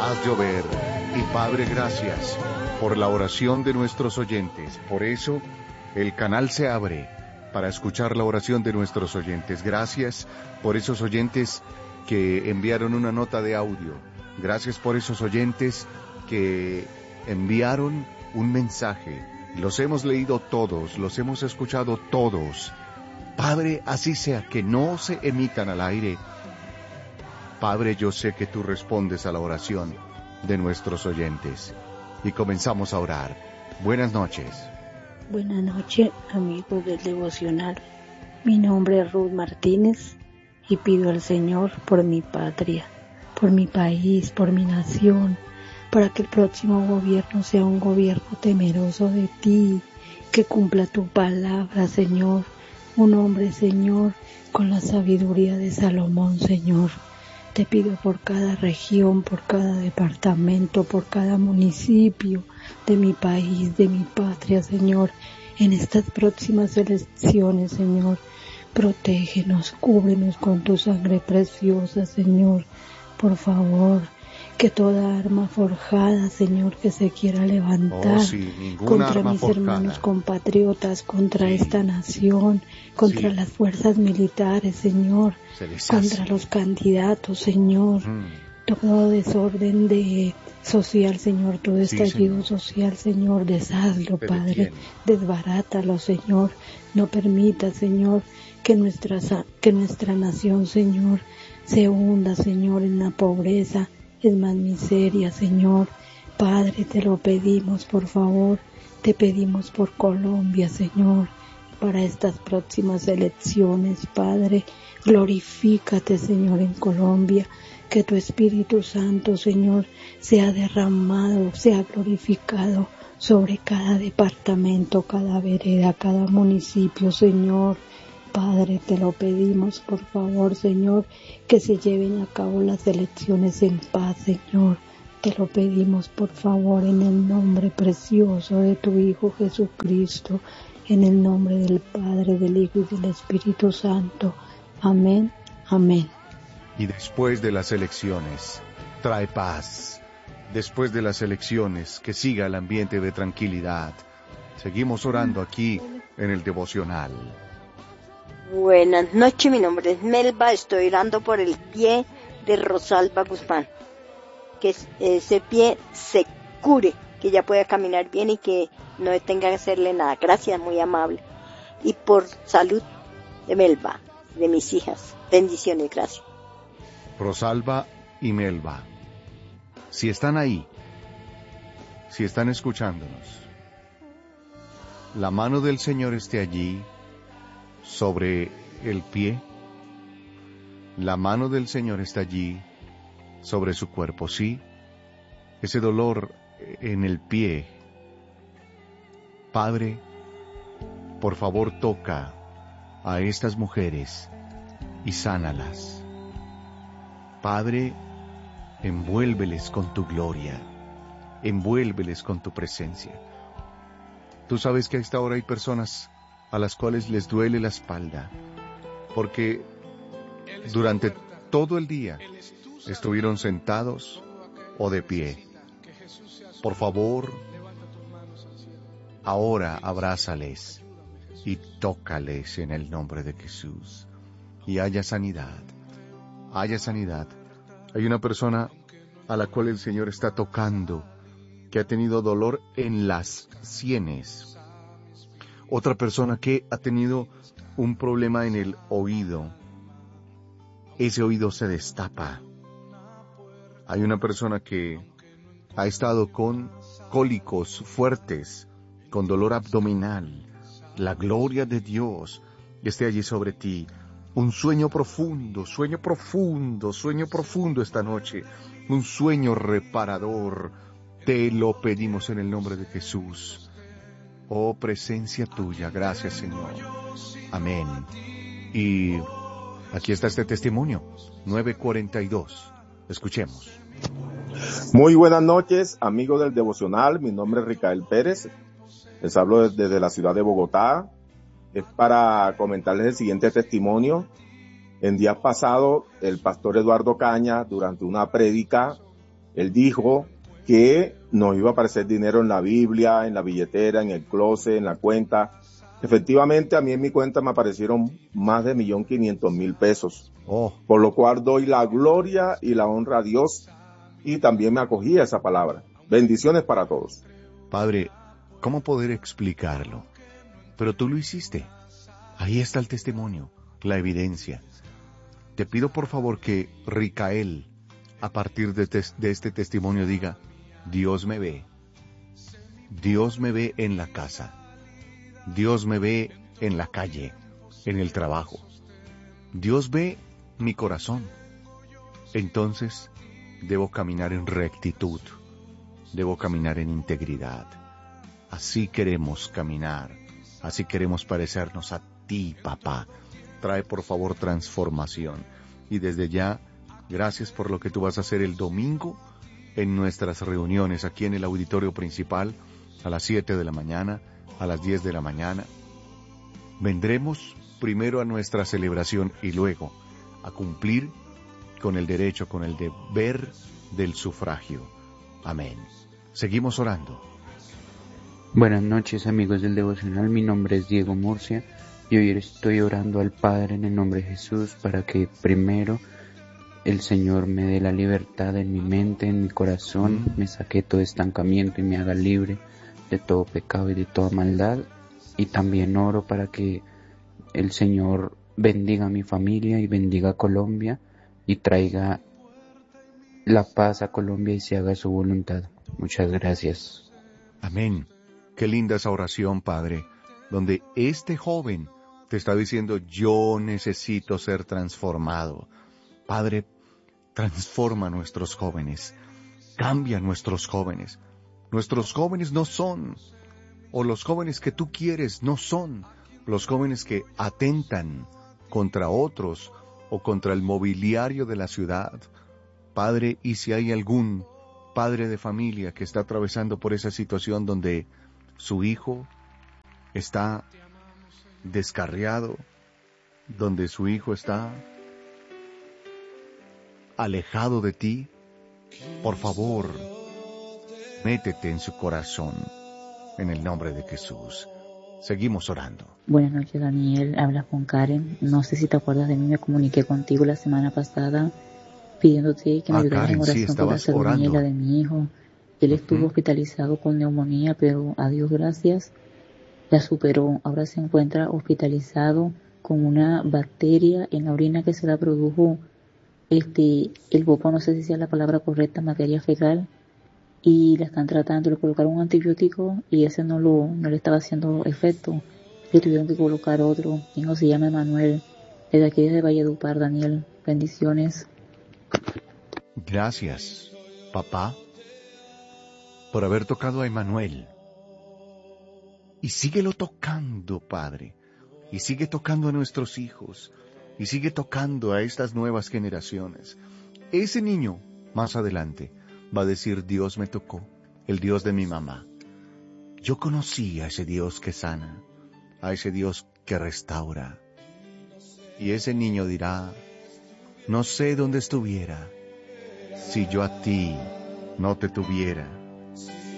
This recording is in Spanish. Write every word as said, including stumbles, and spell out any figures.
haz llover. Y Padre, gracias por la oración de nuestros oyentes. Por eso el canal se abre para escuchar la oración de nuestros oyentes. Gracias por esos oyentes que enviaron una nota de audio. Gracias por esos oyentes que enviaron un mensaje. Los hemos leído todos, los hemos escuchado todos. Padre, así sea que no se emitan al aire. Padre, yo sé que tú respondes a la oración de nuestros oyentes. Y comenzamos a orar. Buenas noches. Buenas noches, amigos del devocional. Mi nombre es Ruth Martínez y pido al Señor por mi patria, por mi país, por mi nación, para que el próximo gobierno sea un gobierno temeroso de ti, que cumpla tu palabra, Señor. Un hombre, Señor, con la sabiduría de Salomón, Señor. Te pido por cada región, por cada departamento, por cada municipio de mi país, de mi patria, Señor. En estas próximas elecciones, Señor, protégenos, cúbrenos con tu sangre preciosa, Señor. Por favor, que toda arma forjada, Señor, que se quiera levantar oh, sí, contra mis forjada. hermanos compatriotas, contra sí. esta nación, contra sí. las fuerzas militares, Señor, contra los candidatos, Señor, mm. todo desorden de social, Señor, todo estallido sí, social, Señor, deshazlo, Te Padre, detiene. Desbarátalo, Señor, no permita, Señor, que nuestra, que nuestra nación, Señor, se hunda, Señor, en la pobreza, es más miseria, Señor. Padre, te lo pedimos, por favor, te pedimos por Colombia, Señor, para estas próximas elecciones, Padre, glorifícate, Señor, en Colombia, que tu Espíritu Santo, Señor, sea derramado, sea glorificado sobre cada departamento, cada vereda, cada municipio, Señor. Padre, te lo pedimos, por favor, Señor, que se lleven a cabo las elecciones en paz, Señor. Te lo pedimos, por favor, en el nombre precioso de tu Hijo Jesucristo, en el nombre del Padre, del Hijo y del Espíritu Santo. Amén, amén. Y después de las elecciones, trae paz. Después de las elecciones, que siga el ambiente de tranquilidad. Seguimos orando aquí en el devocional. Buenas noches, mi nombre es Melba, estoy orando por el pie de Rosalba Guzmán, que ese pie se cure, que ella pueda caminar bien y que no tenga que hacerle nada. Gracias, muy amable. Y por salud de Melba, de mis hijas. Bendiciones, gracias. Rosalba y Melba, si están ahí, si están escuchándonos, la mano del Señor esté allí, sobre el pie, la mano del Señor está allí, sobre su cuerpo, sí, ese dolor en el pie. Padre, por favor toca a estas mujeres y sánalas. Padre, envuélveles con tu gloria, envuélveles con tu presencia. Tú sabes que a esta hora hay personas a las cuales les duele la espalda, porque durante todo el día estuvieron sentados o de pie. Por favor, ahora abrázales y tócales en el nombre de Jesús, y haya sanidad, haya sanidad. Hay una persona a la cual el Señor está tocando, que ha tenido dolor en las sienes. Otra persona que ha tenido un problema en el oído. Ese oído se destapa. Hay una persona que ha estado con cólicos fuertes, con dolor abdominal. La gloria de Dios esté allí sobre ti. Un sueño profundo, sueño profundo, sueño profundo esta noche. Un sueño reparador. Te lo pedimos en el nombre de Jesús. Oh, presencia tuya, gracias, Señor. Amén. Y aquí está este testimonio, nueve cuarenta y dos. Escuchemos. Muy buenas noches, amigos del devocional. Mi nombre es Ricael Pérez. Les hablo desde la ciudad de Bogotá. Es para comentarles el siguiente testimonio. En días pasados, el pastor Eduardo Caña, durante una prédica, Él dijo que nos iba a aparecer dinero en la Biblia, en la billetera, en el closet, en la cuenta. Efectivamente, a mí en mi cuenta me aparecieron más de un millón quinientos mil pesos. Oh. Por lo cual doy la gloria y la honra a Dios y también me acogí a esa palabra. Bendiciones para todos. Padre, ¿cómo poder explicarlo? Pero tú lo hiciste. Ahí está el testimonio, la evidencia. Te pido por favor que Ricael, a partir de, tes- de este testimonio, diga: Dios me ve. Dios me ve en la casa. Dios me ve en la calle, en el trabajo. Dios ve mi corazón. Entonces, debo caminar en rectitud. Debo caminar en integridad. Así queremos caminar. Así queremos parecernos a ti, papá. Trae por favor transformación. Y desde ya, gracias por lo que tú vas a hacer el domingo en nuestras reuniones aquí en el auditorio principal a las siete de la mañana, a las diez de la mañana. Vendremos primero a nuestra celebración y luego a cumplir con el derecho, con el deber del sufragio. Amén. Seguimos orando. Buenas noches, amigos del devocional. Mi nombre es Diego Murcia y hoy estoy orando al Padre en el nombre de Jesús para que primero el Señor me dé la libertad en mi mente, en mi corazón, me saque todo estancamiento y me haga libre de todo pecado y de toda maldad. Y también oro para que el Señor bendiga a mi familia y bendiga a Colombia y traiga la paz a Colombia y se haga su voluntad. Muchas gracias. Amén. Qué linda esa oración, Padre, donde este joven te está diciendo: yo necesito ser transformado. Padre, transforma a nuestros jóvenes, cambia a nuestros jóvenes. Nuestros jóvenes no son, o los jóvenes que tú quieres no son, los jóvenes que atentan contra otros o contra el mobiliario de la ciudad. Padre, y si hay algún padre de familia que está atravesando por esa situación donde su hijo está descarriado, donde su hijo está alejado de ti, por favor, métete en su corazón, en el nombre de Jesús. Seguimos orando. Buenas noches, Daniel. Habla con Karen. No sé si te acuerdas de mí, me comuniqué contigo la semana pasada pidiéndote que me ah, ayudaras Karen, en oración sí, por la salud mía y la de mi hijo. Él uh-huh. estuvo hospitalizado con neumonía, pero a Dios gracias, la superó. Ahora se encuentra hospitalizado con una bacteria en la orina que se la produjo este el popó, no sé si sea la palabra correcta, materia fecal, y la están tratando. Le colocaron un antibiótico y ese no lo no le estaba haciendo efecto. Le tuvieron que colocar otro. Mi hijo se llama Emanuel, desde aquí desde Valledupar. Daniel, bendiciones. Gracias, papá, por haber tocado a Emanuel. Y síguelo tocando, Padre. Y sigue tocando a nuestros hijos. Y sigue tocando a estas nuevas generaciones. Ese niño, más adelante, va a decir: Dios me tocó, el Dios de mi mamá. Yo conocí a ese Dios que sana, a ese Dios que restaura. Y ese niño dirá: no sé dónde estuviera si yo a ti no te tuviera.